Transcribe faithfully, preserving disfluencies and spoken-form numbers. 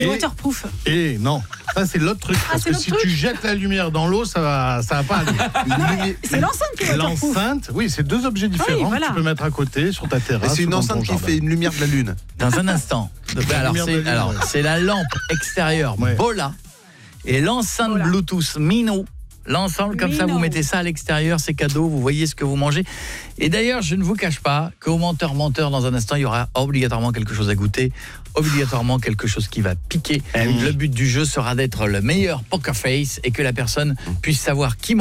Et, et waterproof. Et non, ça c'est l'autre truc. Ah, parce que si truc. tu jettes la lumière dans l'eau, ça va, ça va pas aller. C'est l'enceinte qui est waterproof. L'enceinte, oui, c'est deux objets différents oui, voilà. que tu peux mettre à côté sur ta terrasse. Et c'est une enceinte qui fait une lumière de la lune. Dans un instant. alors, c'est, lune, alors ouais. c'est la lampe extérieure ouais. Bola et l'enceinte Bola. Bluetooth Mino. L'ensemble, comme Mino. Ça, vous mettez ça à l'extérieur, c'est cadeau, vous voyez ce que vous mangez. Et d'ailleurs, je ne vous cache pas qu'au menteur menteur, dans un instant, il y aura obligatoirement quelque chose à goûter, obligatoirement quelque chose qui va piquer. Mmh. Le but du jeu sera d'être le meilleur poker face et que la personne puisse savoir qui